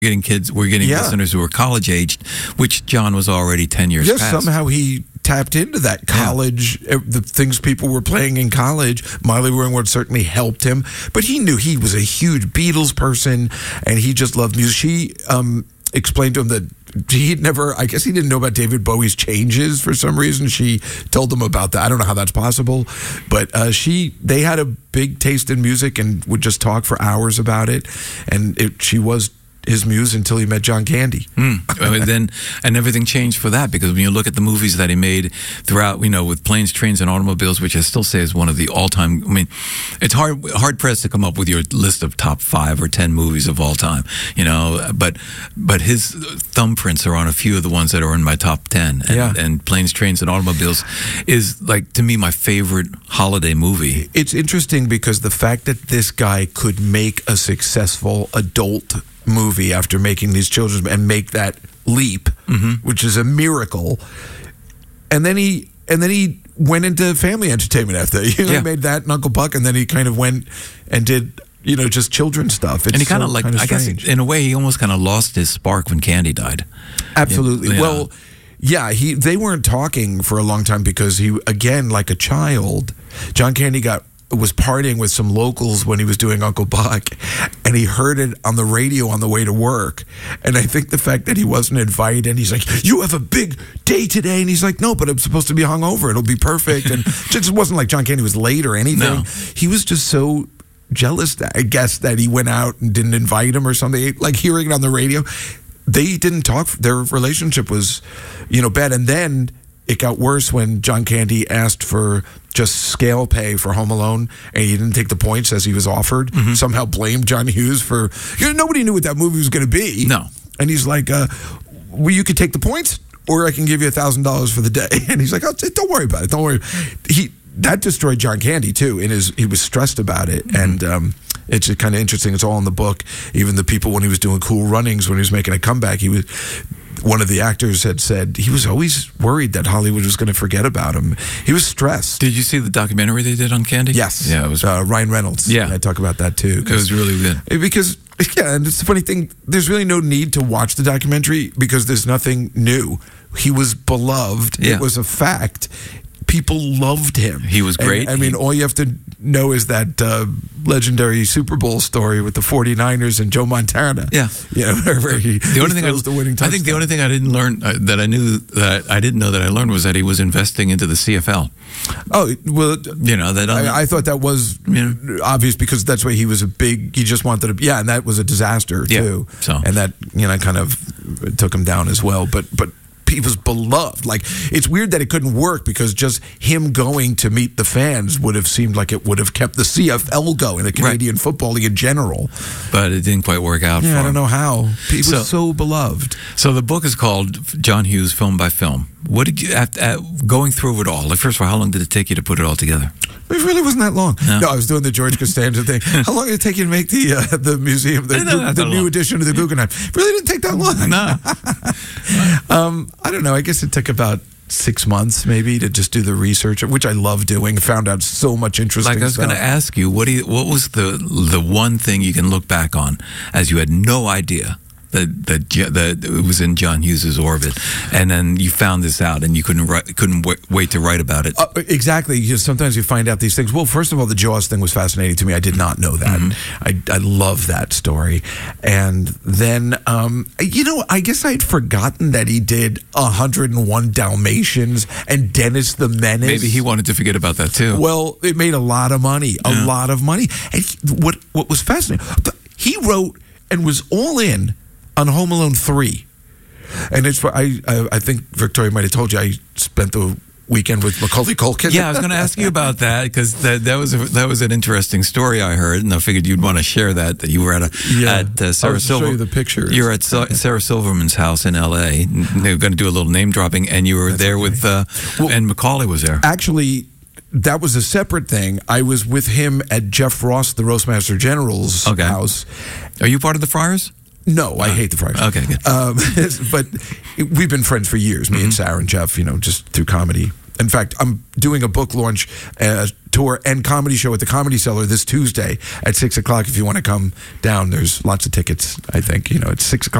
we're getting listeners who are college aged, which John was already 10 years past. Somehow he tapped into that college, the things people were playing in college. Molly Ringwald certainly helped him, but he knew he was a huge Beatles person, and he just loved music. She explained to him that I guess he didn't know about David Bowie's changes for some reason. She told him about that. I don't know how that's possible, but they had a big taste in music and would just talk for hours about it, and she was his muse until he met John Candy. And everything changed for that, because when you look at the movies that he made throughout, with Planes, Trains, and Automobiles, which I still say is one of the all-time. It's hard pressed to come up with your list of top 5 or 10 movies of all time. But his thumbprints are on a few of the ones that are in my top 10. And Planes, Trains, and Automobiles is, like, to me, my favorite holiday movie. It's interesting because the fact that this guy could make a successful adult movie after making these children's and make that leap, which is a miracle, and then he went into family entertainment after he made that and Uncle Buck, and then he kind of went and did just children's stuff. And he kind of I guess in a way he almost kind of lost his spark when Candy died. Absolutely. Well, they weren't talking for a long time because he, again, like a child, John Candy was partying with some locals when he was doing Uncle Buck, and he heard it on the radio on the way to work. And I think the fact that he wasn't invited, and he's like, "You have a big day today," and he's like, "No, but I'm supposed to be hungover. It'll be perfect." And it just wasn't like John Candy was late or anything. No. He was just so jealous, I guess, that he went out and didn't invite him or something. Like hearing it on the radio, they didn't talk. Their relationship was, bad. And then it got worse when John Candy asked for just scale pay for Home Alone, and he didn't take the points as he was offered. Somehow blamed John Hughes for, nobody knew what that movie was going to be. No. And he's like, well, you could take the points, or I can give you $1,000 for the day. And he's like, oh, don't worry about it. Don't worry. That destroyed John Candy too. He was stressed about it, and it's kind of interesting. It's all in the book. Even the people, when he was doing Cool Runnings, when he was making a comeback, one of the actors had said he was always worried that Hollywood was going to forget about him. He was stressed. Did you see the documentary they did on Candy? Yes. Yeah, it was Ryan Reynolds. Yeah, I talk about that too. It was really good because and it's the funny thing. There's really no need to watch the documentary because there's nothing new. He was beloved. Yeah. It was a fact. People loved him. He was great. And, all you have to know is that legendary Super Bowl story with the 49ers and Joe Montana. Yeah. Where he throws the winning touchdown. I think the only thing I didn't learn that I knew that I didn't know that I learned was that he was investing into the CFL. Oh, well, I thought that was obvious because that's why he was he just wanted to, and that was a disaster too. So. And that, kind of took him down as well. But he was beloved. Like, it's weird that it couldn't work because just him going to meet the fans would have seemed like it would have kept the CFL going, the Canadian Football League in general. But it didn't quite work out for him. I don't know how. He was so beloved. So the book is called John Hughes, Film by Film. What did you, going through it all, like, first of all, how long did it take you to put it all together? It really wasn't that long. No, I was doing the George Costanza thing. How long did it take you to make the museum, the new edition of the Guggenheim? It really didn't take that long. No. I don't know. I guess it took about 6 months maybe to just do the research, which I love doing. Found out so much interesting stuff. I was going to ask you, what was the one thing you can look back on as you had no idea that it was in John Hughes's orbit, and then you found this out, and you couldn't wait to write about it. Exactly. Sometimes you find out these things. Well, first of all, the Jaws thing was fascinating to me. I did not know that. I love that story. And then, I guess I'd forgotten that he did 101 Dalmatians and Dennis the Menace. Maybe he wanted to forget about that too. Well, it made a lot of money, a lot of money. And what was fascinating, he wrote and was all in on Home Alone 3. And it's I think Victoria might have told you I spent the weekend with Macaulay Culkin. Yeah, I was going to ask you about that because that was an interesting story I heard, and I figured you'd want to share that you were at Sarah Silverman. Show you the picture. You were at Sarah Silverman's house in L.A. They were going to do a little name dropping, and you were there with and Macaulay was there. Actually, that was a separate thing. I was with him at Jeff Ross, the Roastmaster General's house. Are you part of the Friars? No, I hate the Friars. Okay, good. But we've been friends for years, me and Sarah and Jeff, just through comedy. In fact, I'm doing a book launch to tour and comedy show at the Comedy Cellar this Tuesday at 6 o'clock. If you want to come down, there's lots of tickets. I think it's 6 o'clock.